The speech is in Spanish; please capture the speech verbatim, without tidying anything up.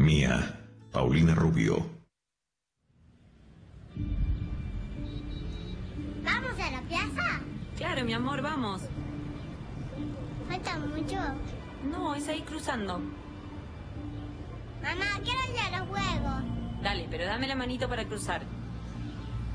Mía, Paulina Rubio. ¿Vamos a la plaza? Claro, mi amor, vamos. ¿Falta mucho? No, es ahí cruzando. Mamá, quiero ir a los juegos. Dale, pero dame la manito para cruzar.